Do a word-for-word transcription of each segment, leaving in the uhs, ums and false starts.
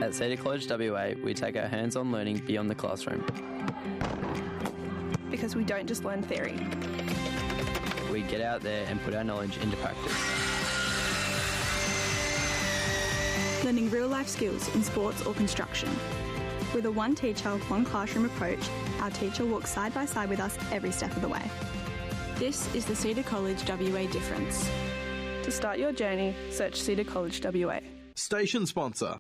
At Cedar College W A, we take our hands-on learning beyond the classroom. Because we don't just learn theory. We get out there and put our knowledge into practice. Learning real-life skills in sports or construction. With a one teacher, one classroom approach, our teacher walks side by side with us every step of the way. This is the Cedar College W A difference. To start your journey, search Cedar College W A. Station sponsor.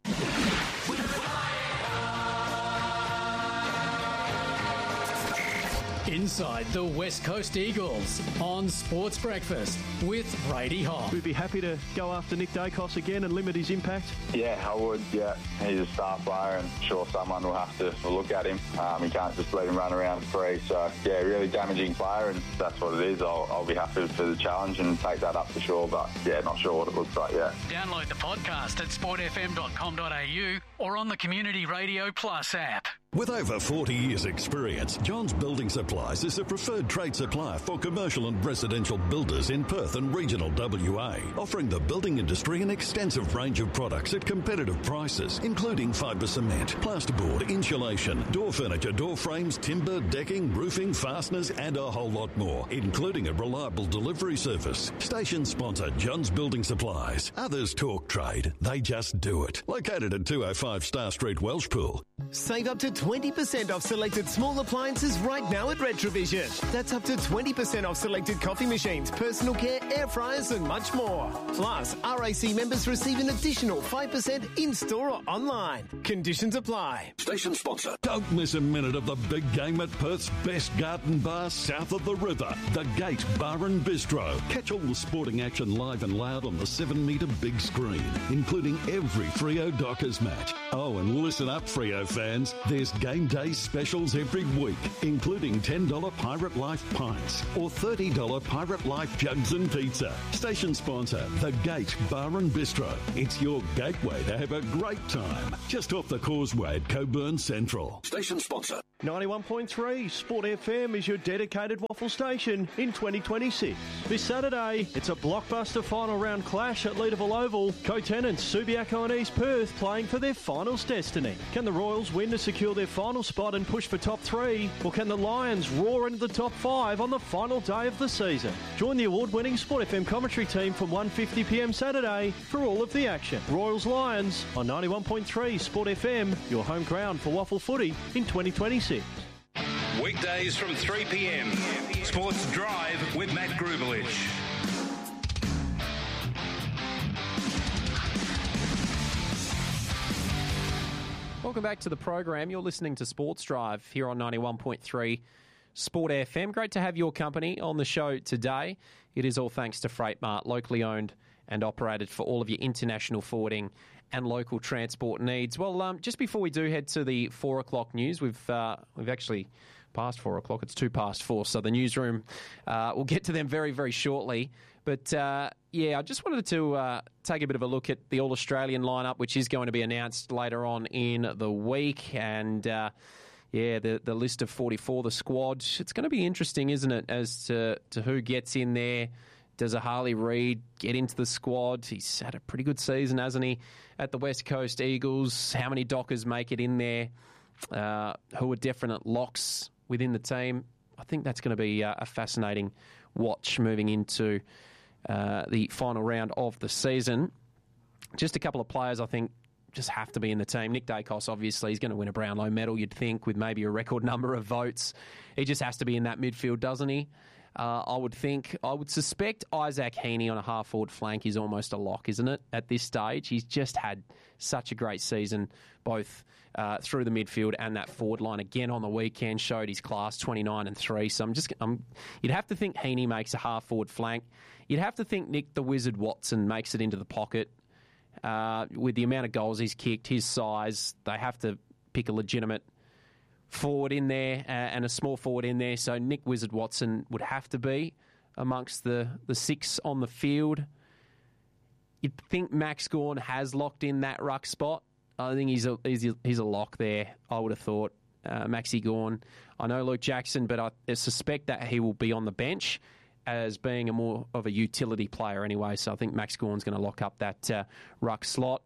Inside the West Coast Eagles on Sports Breakfast with Brady Hoff. We'd be happy to go after Nick Dacos again and limit his impact. Yeah, I would, yeah. He's a star player and sure someone will have to look at him. Um, you can't just let him run around free. So, yeah, really damaging player and that's what it is. I'll, I'll be happy for the challenge and take that up for sure. But, yeah, not sure what it looks like yet. Download the podcast at sport f m dot com dot a u or on the Community Radio Plus app. With over forty years' experience, Johns Building Supplies is a preferred trade supplier for commercial and residential builders in Perth and regional W A, offering the building industry an extensive range of products at competitive prices, including fibre cement, plasterboard, insulation, door furniture, door frames, timber, decking, roofing, fasteners, and a whole lot more, including a reliable delivery service. Station sponsor Johns Building Supplies. Others talk trade, they just do it. Located at two oh five Star Street, Welshpool. Save up to twenty percent off selected small appliances right now at Retrovision. That's up to twenty percent off selected coffee machines, personal care, air fryers and much more. Plus, R A C members receive an additional five percent in-store or online. Conditions apply. Station sponsor. Don't miss a minute of the big game at Perth's best garden bar south of the river, the Gate Bar and Bistro. Catch all the sporting action live and loud on the seven metre big screen, including every Freo Dockers match. Oh, and listen up, Freo fans. There's game day specials every week, including ten dollars Pirate Life pints or thirty dollars Pirate Life jugs and pizza. Station sponsor, The Gate Bar and Bistro. It's your gateway to have a great time. Just off the causeway at Coburn Central. Station sponsor. ninety-one point three Sport F M is your dedicated waffle station in twenty twenty-six. This Saturday, it's a blockbuster final round clash at Leederville Oval. Co-tenants Subiaco and East Perth playing for their finals destiny. Can the Royals win to secure their final spot and push for top three? Or can the Lions roar into the top five on the final day of the season? Join the award-winning Sport F M commentary team from one fifty p m Saturday for all of the action. Royals Lions on ninety-one point three Sport F M, your home ground for waffle footy in twenty twenty-six. Weekdays from three p m. Sports Drive with Matt Grubelich. Welcome back to the program. You're listening to Sports Drive here on ninety-one point three Sport F M. Great to have your company on the show today. It is all thanks to Freight Mart, locally owned and operated for all of your international forwarding and local transport needs. Well, um, just before we do head to the four o'clock news, we've uh, we've actually past four o'clock. It's two past four, so the newsroom, uh, we'll get to them very, very shortly. But, uh, yeah, I just wanted to uh, take a bit of a look at the All-Australian lineup, which is going to be announced later on in the week. And, uh, yeah, the, the list of forty-four, the squad, it's going to be interesting, isn't it, as to, to who gets in there. Does a Harley Reid get into the squad? He's had a pretty good season, hasn't he, at the West Coast Eagles? How many Dockers make it in there? Uh, who are definite locks within the team? I think that's going to be uh, a fascinating watch moving into uh, the final round of the season. Just a couple of players I think just have to be in the team. Nick Dacos, obviously, he's going to win a Brownlow medal, you'd think, with maybe a record number of votes. He just has to be in that midfield, doesn't he? Uh, I would think, I would suspect Isaac Heaney on a half-forward flank is almost a lock, isn't it, at this stage? He's just had such a great season, both uh, through the midfield and that forward line. Again, on the weekend, showed his class, twenty-nine and three. So I'm just, I'm, you'd have to think Heaney makes a half-forward flank. You'd have to think Nick the Wizard Watson makes it into the pocket. Uh, with the amount of goals he's kicked, his size, they have to pick a legitimate forward in there uh, and a small forward in there. So Nick Wizard Watson would have to be amongst the, the six on the field. You'd think Max Gawn has locked in that ruck spot. I think he's a he's a, he's a lock there, I would have thought. Uh, Maxi Gawn. I know Luke Jackson, but I suspect that he will be on the bench as being a more of a utility player anyway. So I think Max Gawn's going to lock up that uh, ruck slot.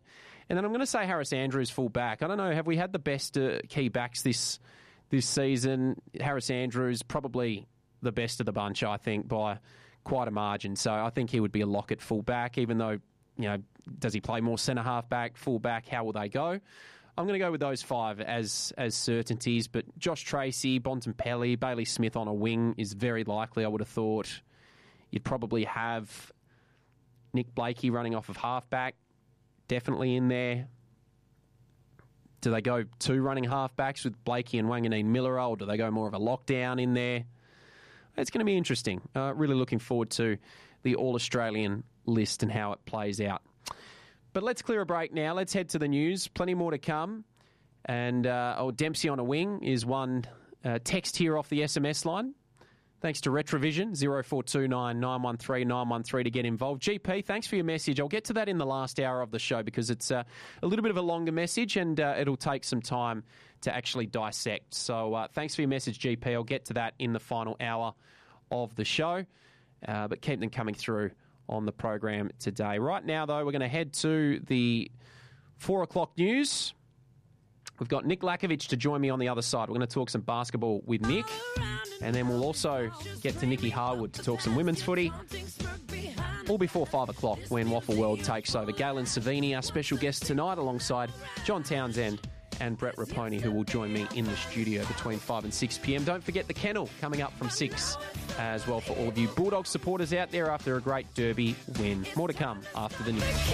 And then I'm going to say Harris Andrews full back. I don't know, have we had the best uh, key backs this this season? Harris Andrews probably the best of the bunch, I think, by quite a margin. So I think he would be a lock at full back, even though, you know, does he play more centre half back, full back? How will they go? I'm going to go with those five as as certainties, but Josh Tracy, Bontempelli, Bailey Smith on a wing is very likely. I would have thought you'd probably have Nick Blakey running off of half-back, definitely in there. Do they go two running half-backs with Blakey and Wanganeen Miller, or do they go more of a lockdown in there? It's going to be interesting. Uh, really looking forward to the All-Australian list and how it plays out. But let's clear a break now. Let's head to the news. Plenty more to come. And uh, oh, Dempsey on a wing is one uh, text here off the S M S line. Thanks to Retrovision, zero four two nine, nine one three, nine one three to get involved. G P, thanks for your message. I'll get to that in the last hour of the show because it's uh, a little bit of a longer message and uh, it'll take some time to actually dissect. So uh, thanks for your message, G P. I'll get to that in the final hour of the show. Uh, but keep them coming through on the program today. Right now, though, we're going to head to the four o'clock news. We've got Nick Lakovic to join me on the other side. We're going to talk some basketball with Nick. And then we'll also get to Nikki Harwood to talk some women's footy. All before five o'clock when Waffle World takes over. Galen Savini, our special guest tonight, alongside John Townsend and Brett Raponi, who will join me in the studio between five and six p.m. Don't forget the kennel coming up from six as well for all of you Bulldogs supporters out there after a great Derby win. More to come after the news.